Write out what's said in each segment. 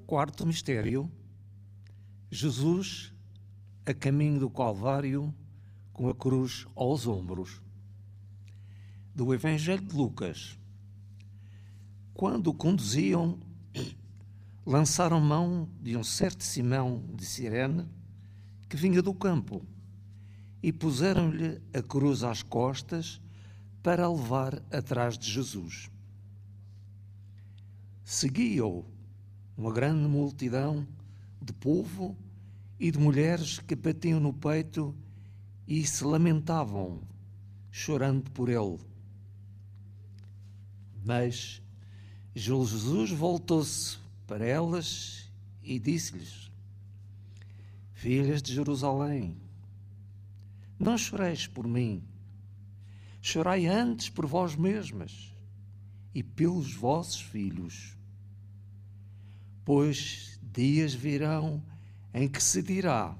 Quarto mistério, Jesus a caminho do Calvário com a cruz aos ombros. Do Evangelho de Lucas. Quando o conduziam, lançaram mão de um certo Simão de Cirene, que vinha do campo, e puseram-lhe a cruz às costas para a levar atrás de Jesus. Seguia-o uma grande multidão de povo e de mulheres que batiam no peito e se lamentavam, chorando por ele. Mas Jesus voltou-se para elas e disse-lhes: Filhas de Jerusalém, não choreis por mim, chorai antes por vós mesmas e pelos vossos filhos. Pois dias virão em que se dirá: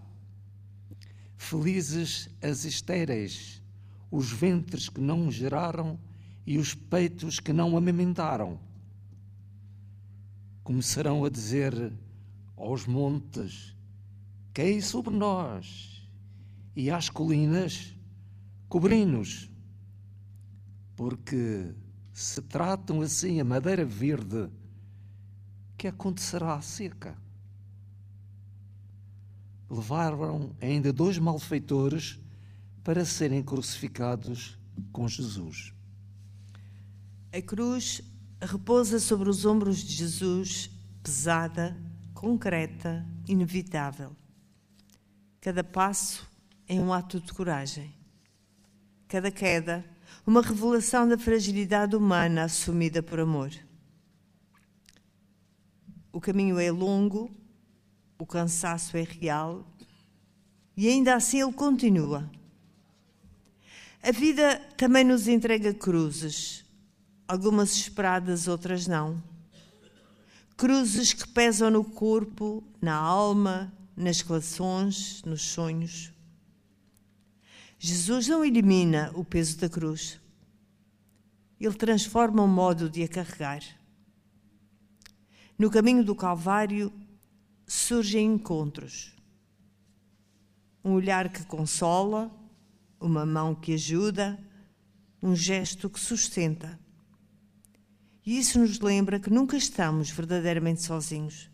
felizes as estéreis, os ventres que não geraram e os peitos que não amamentaram. Começarão a dizer aos montes: caí sobre nós, e às colinas: cobri-nos. Porque se tratam assim a madeira verde, que acontecerá à seca? Levaram ainda 2 malfeitores para serem crucificados com Jesus. A cruz repousa sobre os ombros de Jesus, pesada, concreta, inevitável. Cada passo é um ato de coragem. Cada queda, uma revelação da fragilidade humana assumida por amor. O caminho é longo, o cansaço é real e ainda assim ele continua. A vida também nos entrega cruzes, algumas esperadas, outras não. Cruzes que pesam no corpo, na alma, nas relações, nos sonhos. Jesus não elimina o peso da cruz. Ele transforma o modo de a carregar. No caminho do Calvário surgem encontros. Um olhar que consola, uma mão que ajuda, um gesto que sustenta. E isso nos lembra que nunca estamos verdadeiramente sozinhos.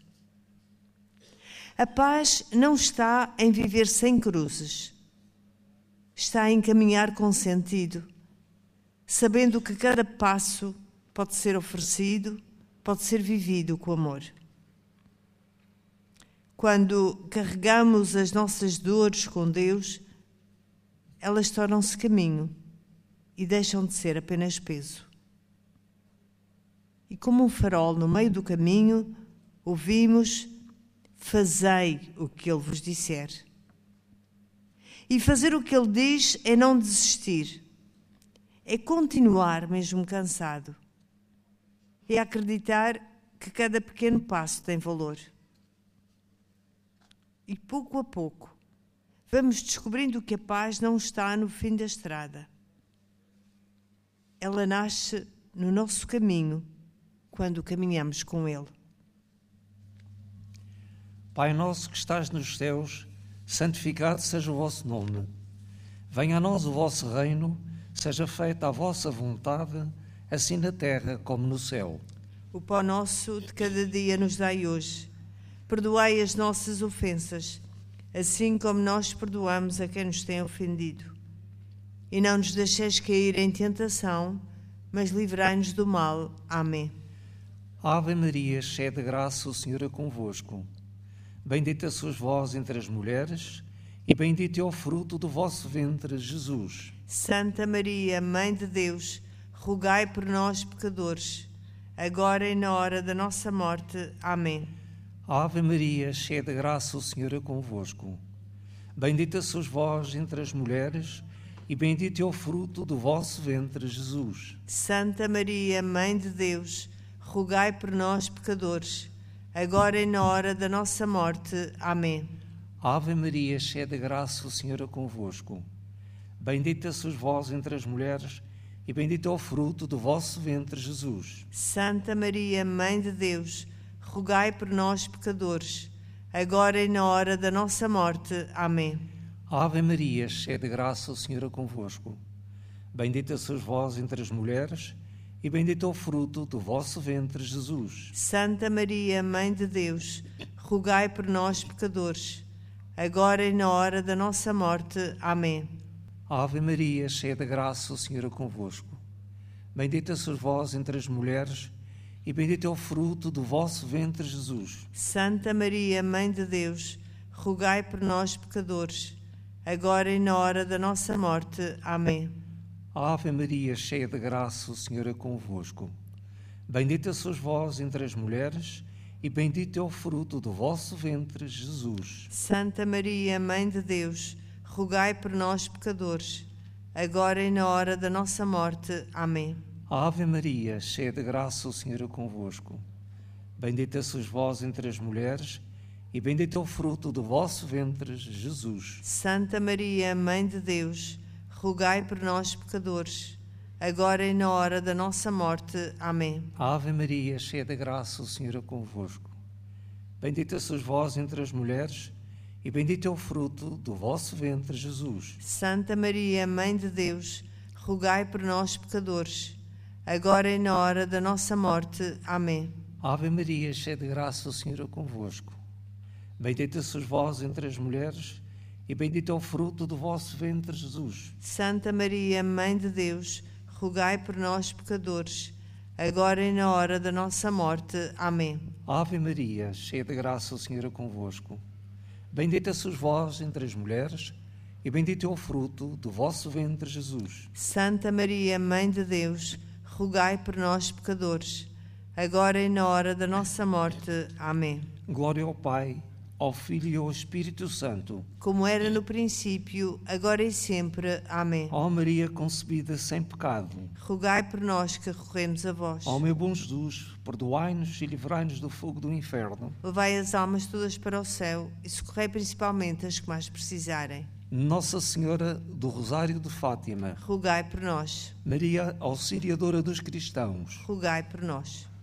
A paz não está em viver sem cruzes. Está em caminhar com sentido, sabendo que cada passo pode ser oferecido, pode ser vivido com amor. Quando carregamos as nossas dores com Deus, elas tornam-se caminho e deixam de ser apenas peso. E como um farol no meio do caminho, ouvimos: fazei o que Ele vos disser. E fazer o que Ele diz é não desistir, é continuar mesmo cansado, é acreditar que cada pequeno passo tem valor. E pouco a pouco vamos descobrindo que a paz não está no fim da estrada. Ela nasce no nosso caminho, quando caminhamos com Ele. Pai nosso que estás nos céus, santificado seja o vosso nome. Venha a nós o vosso reino, seja feita a vossa vontade, assim na terra como no céu. O pão nosso de cada dia nos dai hoje. Perdoai as nossas ofensas, assim como nós perdoamos a quem nos tem ofendido. E não nos deixeis cair em tentação, mas livrai-nos do mal. Amém. Ave Maria, cheia de graça, o Senhor é convosco. Bendita sois vós entre as mulheres, e bendito é o fruto do vosso ventre, Jesus. Santa Maria, Mãe de Deus, rogai por nós, pecadores, agora e na hora da nossa morte. Amém. Ave Maria, cheia de graça, o Senhor é convosco. Bendita sois vós entre as mulheres, e bendito é o fruto do vosso ventre, Jesus. Santa Maria, Mãe de Deus, rogai por nós, pecadores, agora e na hora da nossa morte. Amém. Ave Maria, cheia de graça, o Senhor é convosco. Bendita sois vós entre as mulheres, e bendito é o fruto do vosso ventre, Jesus. Santa Maria, Mãe de Deus, rogai por nós, pecadores, agora e na hora da nossa morte. Amém. Ave Maria, cheia de graça, o Senhor é convosco. Bendita sois vós entre as mulheres, e bendito é o fruto do vosso ventre, Jesus. Santa Maria, Mãe de Deus, rogai por nós, pecadores, agora e na hora da nossa morte. Amém. Ave Maria, cheia de graça, o Senhor é convosco. Bendita sois vós entre as mulheres, e bendito é o fruto do vosso ventre, Jesus. Santa Maria, Mãe de Deus, rogai por nós, pecadores, agora e na hora da nossa morte. Amém. Ave Maria, cheia de graça, o Senhor é convosco. Bendita sois vós entre as mulheres, e bendito é o fruto do vosso ventre, Jesus. Santa Maria, Mãe de Deus, rogai por nós, pecadores, agora e na hora da nossa morte. Amém. Ave Maria, cheia de graça, o Senhor é convosco. Bendita sois vós entre as mulheres, e bendito é o fruto do vosso ventre, Jesus. Santa Maria, Mãe de Deus, rogai por nós, pecadores, agora e na hora da nossa morte. Amém. Ave Maria, cheia de graça, o Senhor é convosco. Bendita sois vós entre as mulheres, e bendito é o fruto do vosso ventre, Jesus. Santa Maria, Mãe de Deus, rogai por nós, pecadores, agora e na hora da nossa morte. Amém. Ave Maria, cheia de graça, o Senhor é convosco. Bendita sois vós entre as mulheres, e bendito é o fruto do vosso ventre, Jesus. Santa Maria, Mãe de Deus, rogai por nós, pecadores, agora e na hora da nossa morte. Amém. Ave Maria, cheia de graça, o Senhor é convosco. Bendita sois vós entre as mulheres, e bendito é o fruto do vosso ventre, Jesus. Santa Maria, Mãe de Deus, rogai por nós, pecadores, agora e na hora da nossa morte. Amém. Glória ao Pai, ao Filho e ao Espírito Santo, como era no princípio, agora e sempre. Amém. ó Maria concebida sem pecado, rogai por nós que recorremos a vós. ó meu bom Jesus, perdoai-nos e livrai-nos do fogo do inferno. Levai as almas todas para o céu e socorrei principalmente as que mais precisarem. Nossa Senhora do Rosário de Fátima, rogai por nós. Maria Auxiliadora dos cristãos, rogai por nós.